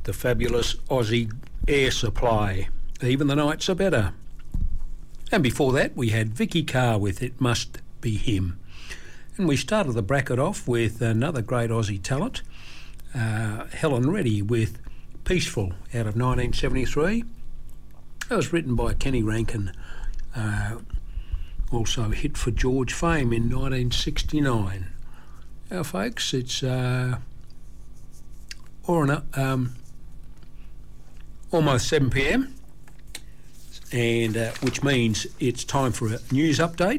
the fabulous Aussie Air Supply. Even the nights are better. And before that, we had Vicky Carr with It Must Be Him. And we started the bracket off with another great Aussie talent, Helen Reddy with Peaceful out of 1973. That was written by Kenny Rankin, also a hit for George Fame in 1969. Now, folks, it's almost 7 p.m, and which means it's time for a news update.